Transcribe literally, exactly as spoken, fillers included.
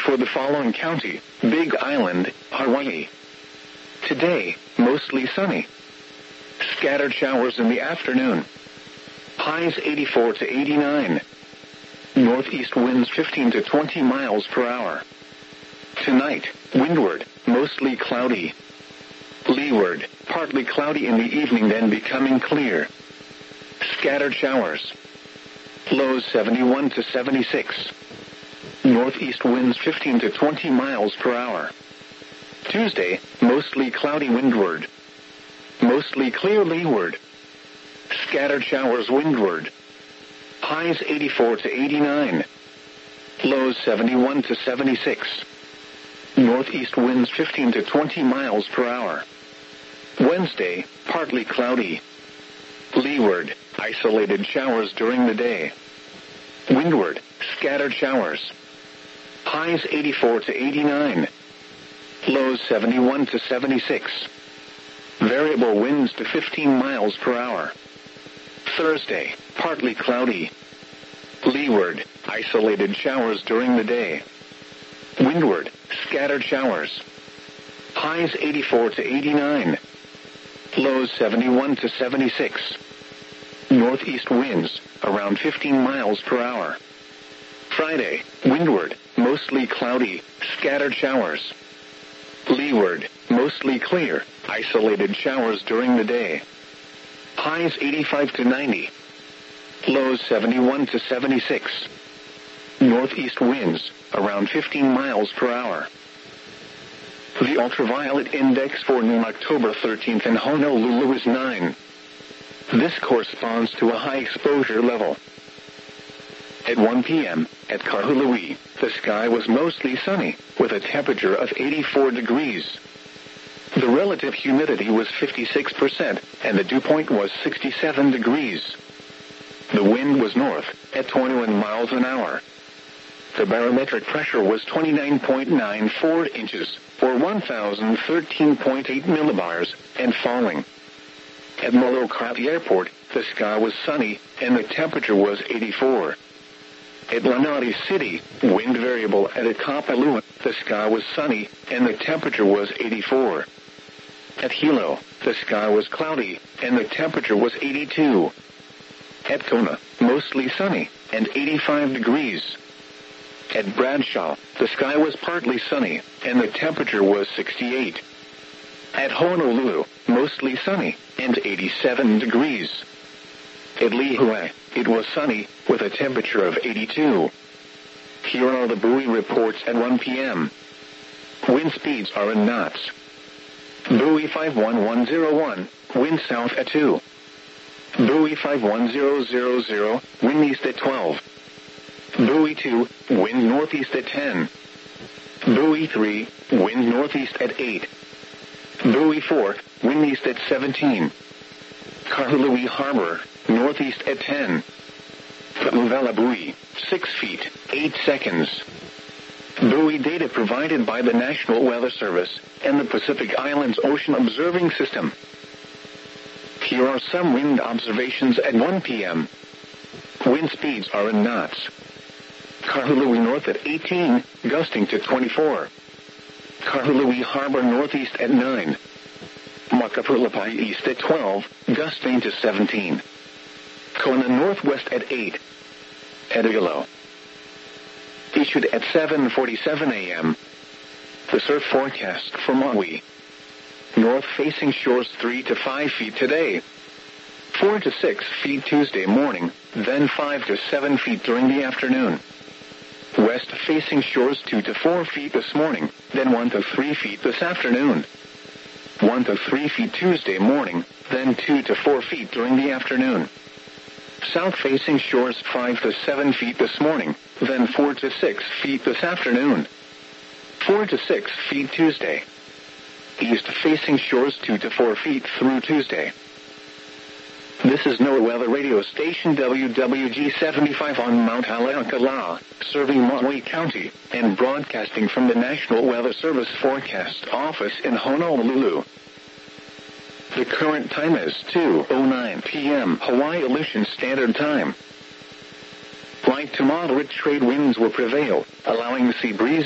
for the following county: Big Island, Hawaii. Today, mostly sunny. Scattered showers in the afternoon. Highs eighty-four to eighty-nine. Northeast winds fifteen to twenty miles per hour. Tonight, windward, mostly cloudy. Leeward, partly cloudy in the evening, then becoming clear. Scattered showers. Lows seventy-one to seventy-six. Northeast winds fifteen to twenty miles per hour. Tuesday, mostly cloudy windward. Mostly clear leeward. Scattered showers windward. Highs eighty-four to eighty-nine. Lows seventy-one to seventy-six. Northeast winds fifteen to twenty miles per hour. Wednesday, partly cloudy. Leeward, isolated showers during the day. Windward, scattered showers. Highs eighty-four to eighty-nine. Lows seventy-one to seventy-six. Variable winds to fifteen miles per hour. Thursday, partly cloudy. Leeward, isolated showers during the day. Windward, scattered showers. Highs eighty-four to eighty-nine. Lows seventy-one to seventy-six. Northeast winds, around fifteen miles per hour. Friday, windward, mostly cloudy, scattered showers. Leeward, mostly clear, isolated showers during the day. Highs eighty-five to ninety. Lows seventy-one to seventy-six. Northeast winds, around fifteen miles per hour. The ultraviolet index for noon October thirteenth in Honolulu is nine. This corresponds to a high exposure level. At one p.m., at Kahului, the sky was mostly sunny, with a temperature of eighty-four degrees. The relative humidity was fifty-six percent, and the dew point was sixty-seven degrees. The wind was north, at twenty-one miles an hour. The barometric pressure was twenty-nine point nine four inches, or one thousand thirteen point eight millibars, and falling. At Molokai Airport, the sky was sunny, and the temperature was eighty-four. At Lanai City, wind variable. At Kapalua, the sky was sunny, and the temperature was eighty-four. At Hilo, the sky was cloudy, and the temperature was eighty-two. At Kona, mostly sunny, and eighty-five degrees. At Bradshaw, the sky was partly sunny, and the temperature was sixty-eight. At Honolulu, mostly sunny, and eighty-seven degrees. At Lihue, it was sunny, with a temperature of eighty-two. Here are the buoy reports at one p.m. Wind speeds are in knots. Buoy five one one zero one, wind south at two. Buoy five one zero zero zero, wind east at twelve. Buoy two, wind northeast at ten. Buoy three, wind northeast at eight. Buoy four, wind east at seventeen. Kahului Harbor, northeast at ten. Pu'uvela buoy, six feet, eight seconds. Buoy data provided by the National Weather Service and the Pacific Islands Ocean Observing System. Here are some wind observations at one p.m. Wind speeds are in knots. Kahului north at eighteen, gusting to twenty-four. Kahului Harbor northeast at nine. Makapulapai east at twelve, gusting to seventeen. Kona northwest at eight. At Hilo. Issued at seven forty-seven a.m. The surf forecast for Maui. North-facing shores three to five feet today. four to six feet Tuesday morning, then five to seven feet during the afternoon. West-facing shores two to four feet this morning, then one to three feet this afternoon. one to three feet Tuesday morning, then two to four feet during the afternoon. South-facing shores five to seven feet this morning, then four to six feet this afternoon. four to six feet Tuesday. East-facing shores two to four feet through Tuesday. This is NOAA Weather Radio Station W W G seventy-five on Mount Haleakala, serving Maui County, and broadcasting from the National Weather Service Forecast Office in Honolulu. The current time is two oh nine p.m. Hawaii Aleutian Standard Time. Light to moderate trade winds will prevail, allowing sea breeze